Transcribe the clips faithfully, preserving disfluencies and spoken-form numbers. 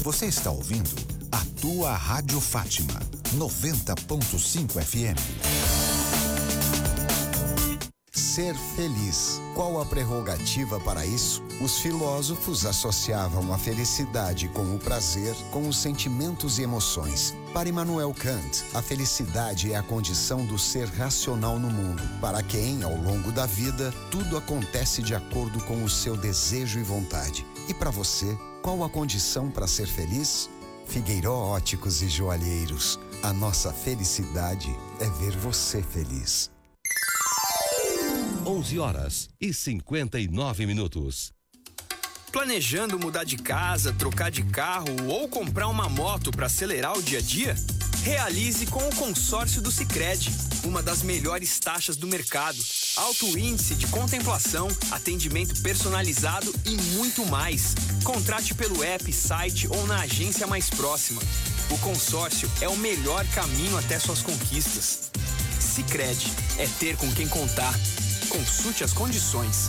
Você está ouvindo a tua Rádio Fátima, noventa ponto cinco F M. Ser feliz. Qual a prerrogativa para isso? Os filósofos associavam a felicidade com o prazer, com os sentimentos e emoções. Para Immanuel Kant, a felicidade é a condição do ser racional no mundo, para quem, ao longo da vida, tudo acontece de acordo com o seu desejo e vontade. E para você, qual a condição para ser feliz? Figueiró Óticos e Joalheiros. A nossa felicidade é ver você feliz. onze horas e cinquenta e nove minutos. Planejando mudar de casa, trocar de carro ou comprar uma moto para acelerar o dia a dia? Realize com o consórcio do Sicredi, uma das melhores taxas do mercado, alto índice de contemplação, atendimento personalizado e muito mais. Contrate pelo app, site ou na agência mais próxima. O consórcio é o melhor caminho até suas conquistas. Sicredi é ter com quem contar. Consulte as condições.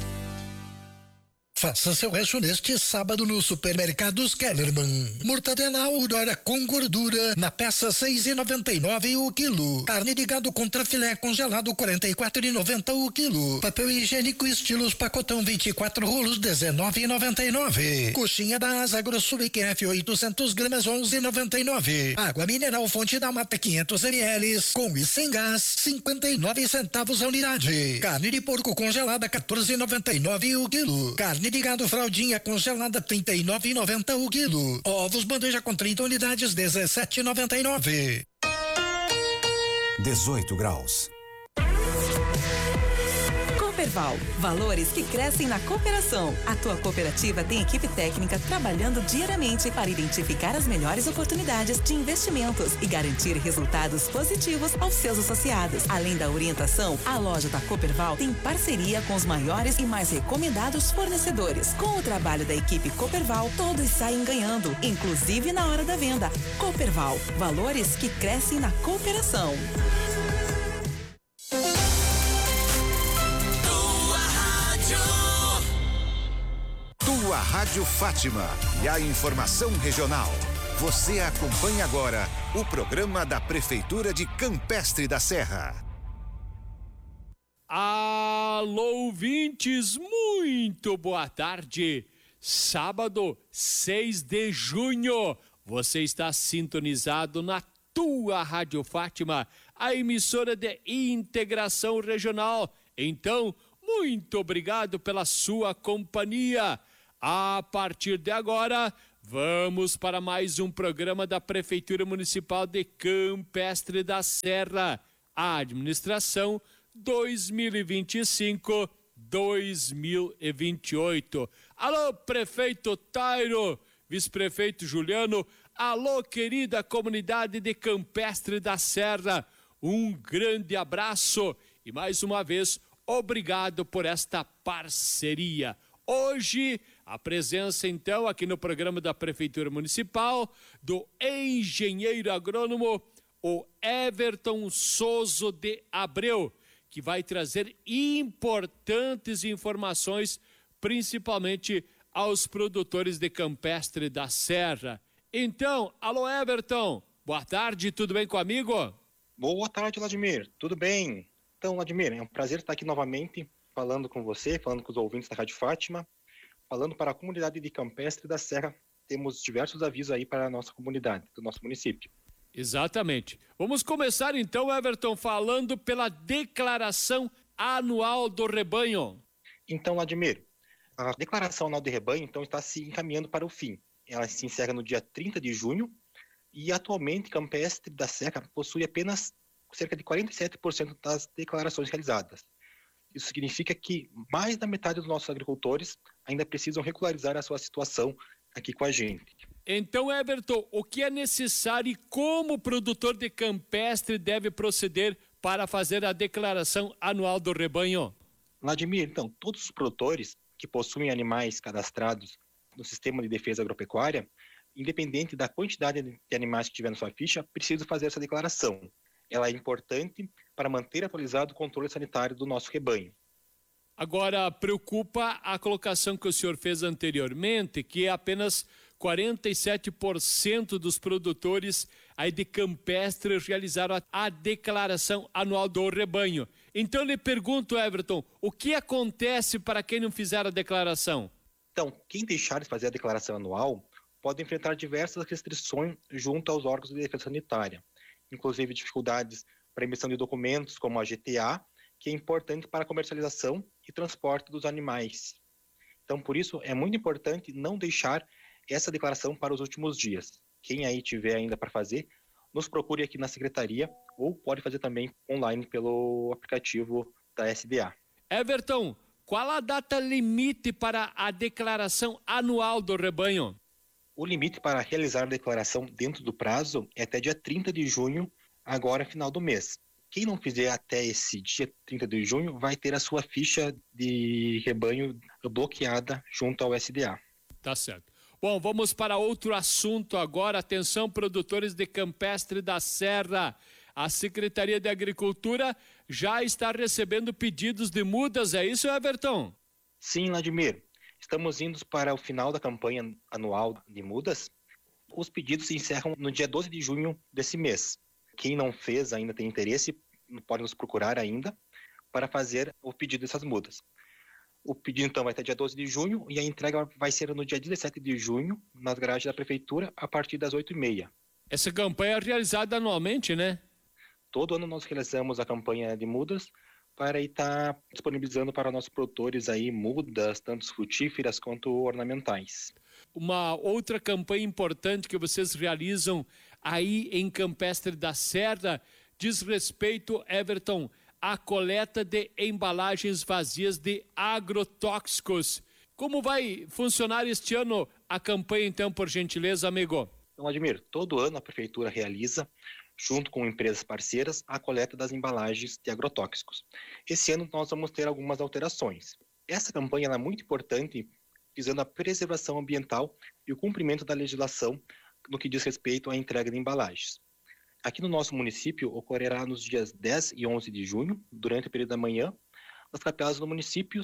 Faça seu rancho neste sábado no Supermercados Kellerman. Mortadela Aurora com gordura na peça seis e noventa e nove o quilo. Carne de gado contra filé congelado quarenta e quatro e noventa o quilo. Papel higiênico estilos pacotão vinte e quatro rolos dezenove e noventa e nove. Coxinha da Asa Grosso I Q F oitocentos gramas onze e noventa e nove. Água mineral Fonte da Mata quinhentos mililitros com e sem gás cinquenta e nove centavos a unidade. Carne de porco congelada quatorze e noventa e nove o quilo. Carne de gado fraldinha congelada trinta e nove e noventa o quilo. Ovos bandeja com trinta unidades dezessete e noventa e nove. dezoito graus. Cooperval, valores que crescem na cooperação. A tua cooperativa tem equipe técnica trabalhando diariamente para identificar as melhores oportunidades de investimentos e garantir resultados positivos aos seus associados. Além da orientação, a loja da Cooperval tem parceria com os maiores e mais recomendados fornecedores. Com o trabalho da equipe Cooperval, todos saem ganhando, inclusive na hora da venda. Cooperval, valores que crescem na cooperação. Tua Rádio Fátima e a informação regional. Você acompanha agora o programa da Prefeitura de Campestre da Serra. Alô, ouvintes, muito boa tarde. Sábado, seis de junho, você está sintonizado na Tua Rádio Fátima, a emissora de integração regional. Então, muito obrigado pela sua companhia. A partir de agora, vamos para mais um programa da Prefeitura Municipal de Campestre da Serra. A administração dois mil e vinte e cinco, dois mil e vinte e oito. Alô, prefeito Tairo, vice-prefeito Juliano, alô, querida comunidade de Campestre da Serra. Um grande abraço e mais uma vez, obrigado por esta parceria. Hoje, a presença, então, aqui no programa da Prefeitura Municipal, do engenheiro agrônomo, o Everton Souza de Abreu, que vai trazer importantes informações, principalmente aos produtores de Campestre da Serra. Então, alô, Everton, boa tarde, tudo bem comigo? Boa tarde, Vladimir, tudo bem? Então, Vladimir, é um prazer estar aqui novamente, falando com você, falando com os ouvintes da Rádio Fátima, falando para a comunidade de Campestre da Serra. Temos diversos avisos aí para a nossa comunidade, do nosso município. Exatamente. Vamos começar então, Everton, falando pela declaração anual do rebanho. Então, Vladimir, a declaração anual de rebanho então está se encaminhando para o fim. Ela se encerra no dia trinta de junho e atualmente Campestre da Serra possui apenas cerca de quarenta e sete por cento das declarações realizadas. Isso significa que mais da metade dos nossos agricultores ainda precisam regularizar a sua situação aqui com a gente. Então, Everton, o que é necessário e como o produtor de Campestre deve proceder para fazer a declaração anual do rebanho? Vladimir, então, todos os produtores que possuem animais cadastrados no Sistema de Defesa Agropecuária, independente da quantidade de animais que tiver na sua ficha, precisam fazer essa declaração. Ela é importante para manter atualizado o controle sanitário do nosso rebanho. Agora, preocupa a colocação que o senhor fez anteriormente, que é apenas quarenta e sete por cento dos produtores aí de campestre realizaram a, a declaração anual do rebanho. Então eu lhe pergunto, Everton, o que acontece para quem não fizer a declaração? Então, quem deixar de fazer a declaração anual pode enfrentar diversas restrições junto aos órgãos de defesa sanitária, inclusive dificuldades para emissão de documentos como a G T A, que é importante para a comercialização e transporte dos animais. Então, por isso, é muito importante não deixar essa declaração para os últimos dias. Quem aí tiver ainda para fazer, nos procure aqui na secretaria ou pode fazer também online pelo aplicativo da S D A. Everton, qual a data limite para a declaração anual do rebanho? O limite para realizar a declaração dentro do prazo é até dia trinta de junho, agora final do mês. Quem não fizer até esse dia trinta de junho vai ter a sua ficha de rebanho bloqueada junto ao S D A. Tá certo. Bom, vamos para outro assunto agora. Atenção, produtores de campestre da Serra. A Secretaria de Agricultura já está recebendo pedidos de mudas, é isso, Everton? Sim, Vladimir. Estamos indo para o final da campanha anual de mudas. Os pedidos se encerram no dia doze de junho desse mês. Quem não fez ainda tem interesse, pode nos procurar ainda para fazer o pedido dessas mudas. O pedido então vai até dia doze de junho e a entrega vai ser no dia dezessete de junho, nas garagens da Prefeitura, a partir das oito e meia. Essa campanha é realizada anualmente, né? Todo ano nós realizamos a campanha de mudas para estar disponibilizando para nossos produtores aí mudas, tanto frutíferas quanto ornamentais. Uma outra campanha importante que vocês realizam aí em Campestre da Serra diz respeito, Everton, à coleta de embalagens vazias de agrotóxicos. Como vai funcionar este ano a campanha, então, por gentileza, amigo? Então, Admir, todo ano a Prefeitura realiza, junto com empresas parceiras, a coleta das embalagens de agrotóxicos. Esse ano nós vamos ter algumas alterações. Essa campanha é muito importante, visando a preservação ambiental e o cumprimento da legislação no que diz respeito à entrega de embalagens. Aqui no nosso município ocorrerá nos dias dez e onze de junho, durante o período da manhã, nas capelas do município,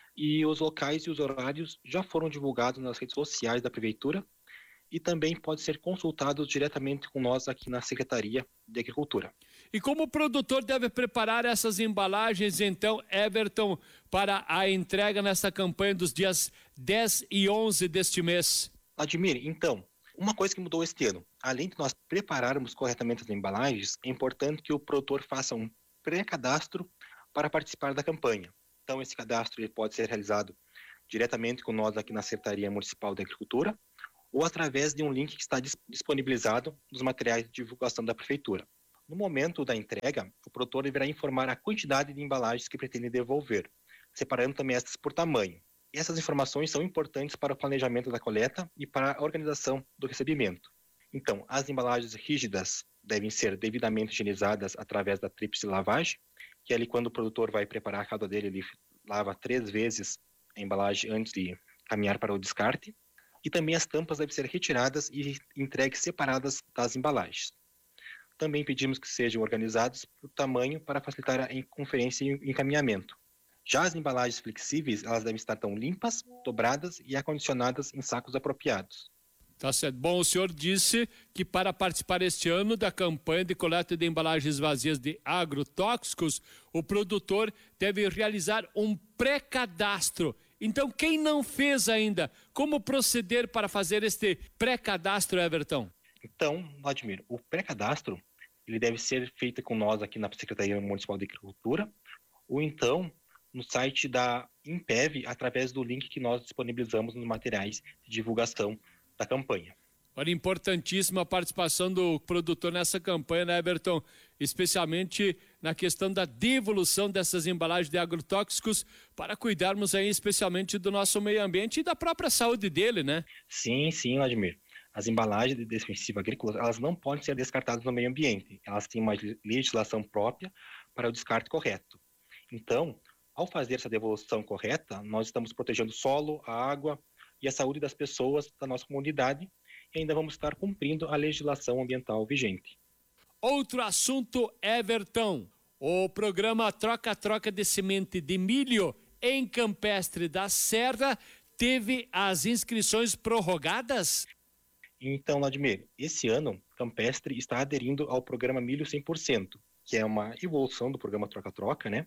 e os locais e os horários já foram divulgados nas redes sociais da Prefeitura e também pode ser consultado diretamente com nós aqui na Secretaria de Agricultura. E como o produtor deve preparar essas embalagens, então, Everton, para a entrega nessa campanha dos dias dez e onze deste mês? Admir, então, uma coisa que mudou este ano, além de nós prepararmos corretamente as embalagens, é importante que o produtor faça um pré-cadastro para participar da campanha. Então, esse cadastro ele pode ser realizado diretamente com nós aqui na Secretaria Municipal de Agricultura ou através de um link que está disponibilizado nos materiais de divulgação da Prefeitura. No momento da entrega, o produtor deverá informar a quantidade de embalagens que pretende devolver, separando também estas por tamanho. Essas informações são importantes para o planejamento da coleta e para a organização do recebimento. Então, as embalagens rígidas devem ser devidamente higienizadas através da tríplice lavagem, que é ali quando o produtor vai preparar a calda dele, ele lava três vezes a embalagem antes de caminhar para o descarte. E também as tampas devem ser retiradas e entregues separadas das embalagens. Também pedimos que sejam organizados por tamanho para facilitar a conferência e encaminhamento. Já as embalagens flexíveis, elas devem estar tão limpas, dobradas e acondicionadas em sacos apropriados. Tá certo. Bom, o senhor disse que para participar este ano da campanha de coleta de embalagens vazias de agrotóxicos, o produtor deve realizar um pré-cadastro. Então, quem não fez ainda, como proceder para fazer este pré-cadastro, Everton? Então, Vladimir, o pré-cadastro ele deve ser feito com nós aqui na Secretaria Municipal de Agricultura ou então no site da Impev, através do link que nós disponibilizamos nos materiais de divulgação da campanha. Olha, importantíssima a participação do produtor nessa campanha, né, Everton? Especialmente na questão da devolução dessas embalagens de agrotóxicos para cuidarmos aí especialmente do nosso meio ambiente e da própria saúde dele, né? Sim, sim, Vladimir. As embalagens de defensivo agrícola, elas não podem ser descartadas no meio ambiente. Elas têm uma legislação própria para o descarte correto. Então, ao fazer essa devolução correta, nós estamos protegendo o solo, a água e a saúde das pessoas da nossa comunidade e ainda vamos estar cumprindo a legislação ambiental vigente. Outro assunto, Everton. O programa Troca-Troca de Semente de Milho em Campestre da Serra teve as inscrições prorrogadas? Então, Vladimir, esse ano, Campestre está aderindo ao programa Milho cem por cento, que é uma evolução do programa Troca-Troca, né?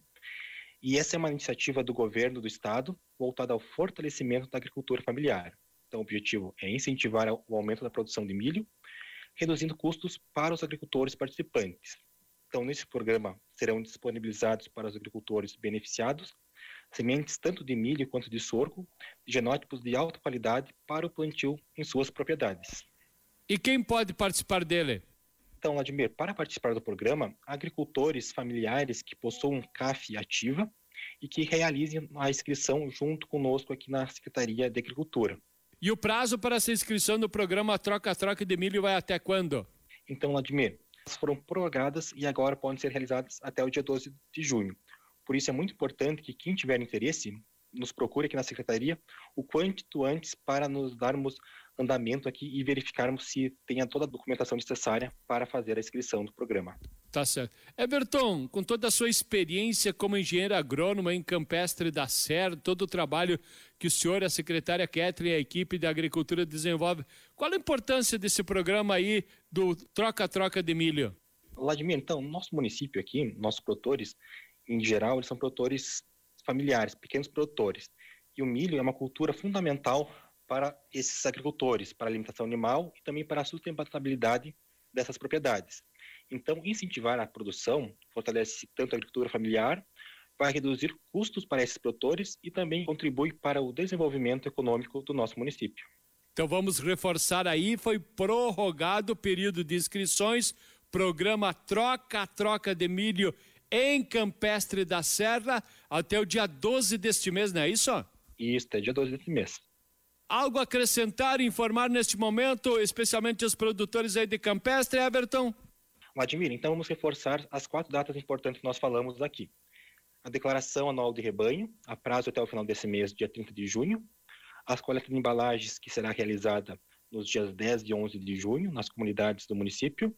E essa é uma iniciativa do governo do estado voltada ao fortalecimento da agricultura familiar. Então, o objetivo é incentivar o aumento da produção de milho, reduzindo custos para os agricultores participantes. Então, nesse programa serão disponibilizados para os agricultores beneficiados sementes tanto de milho quanto de sorgo, de genótipos de alta qualidade para o plantio em suas propriedades. E quem pode participar dele? Então, Vladimir, para participar do programa, agricultores familiares que possuam C A F ativa e que realizem a inscrição junto conosco aqui na Secretaria de Agricultura. E o prazo para essa inscrição no programa Troca-Troca de Milho vai até quando? Então, Vladimir, elas foram prorrogadas e agora podem ser realizadas até o dia doze de junho. Por isso é muito importante que quem tiver interesse nos procure aqui na Secretaria o quanto antes para nos darmos andamento aqui e verificarmos se tem toda a documentação necessária para fazer a inscrição do programa. Tá certo. Everton, com toda a sua experiência como engenheiro agrônomo em Campestre da Serra, todo o trabalho que o senhor, a secretária Kathleen e a equipe de agricultura desenvolve, qual a importância desse programa aí do Troca-Troca de Milho? Vladimir, então, nosso município aqui, nossos produtores, em geral, eles são produtores familiares, pequenos produtores. E o milho é uma cultura fundamental para esses agricultores, para a alimentação animal e também para a sustentabilidade dessas propriedades. Então, incentivar a produção fortalece tanto a agricultura familiar, vai reduzir custos para esses produtores e também contribui para o desenvolvimento econômico do nosso município. Então vamos reforçar aí, foi prorrogado o período de inscrições, programa Troca-Troca de Milho em Campestre da Serra até o dia doze deste mês, não é isso? Isso, é dia doze deste mês. Algo a acrescentar, informar neste momento, especialmente os produtores aí de Campestre, Everton? Vladimir, então vamos reforçar as quatro datas importantes que nós falamos aqui. A declaração anual de rebanho, a prazo até o final desse mês, dia trinta de junho. As coletas de embalagens, que será realizada nos dias dez e onze de junho, nas comunidades do município.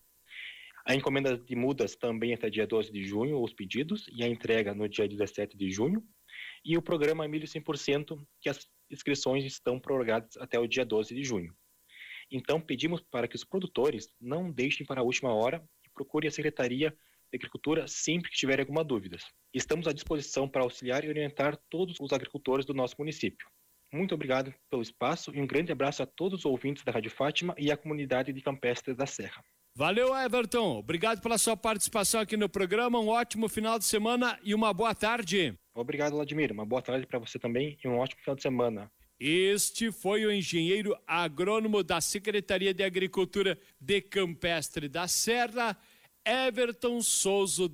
A encomenda de mudas também até dia doze de junho, os pedidos, e a entrega no dia dezessete de junho. E o programa Milho cem por cento, que as inscrições estão prorrogadas até o dia doze de junho. Então, pedimos para que os produtores não deixem para a última hora e procurem a Secretaria de Agricultura sempre que tiverem alguma dúvida. Estamos à disposição para auxiliar e orientar todos os agricultores do nosso município. Muito obrigado pelo espaço e um grande abraço a todos os ouvintes da Rádio Fátima e à comunidade de Campestre da Serra. Valeu, Everton. Obrigado pela sua participação aqui no programa. Um ótimo final de semana e uma boa tarde. Obrigado, Vladimir. Uma boa tarde para você também e um ótimo final de semana. Este foi o engenheiro agrônomo da Secretaria de Agricultura de Campestre da Serra, Everton Souza.